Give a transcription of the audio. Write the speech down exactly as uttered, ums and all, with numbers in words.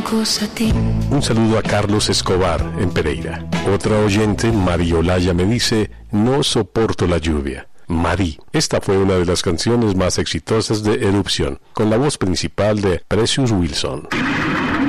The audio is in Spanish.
Un saludo a Carlos Escobar en Pereira. Otra oyente, Mariolaya, me dice: no soporto la lluvia. Marí. Esta fue una de las canciones más exitosas de Erupción, con la voz principal de Precious Wilson.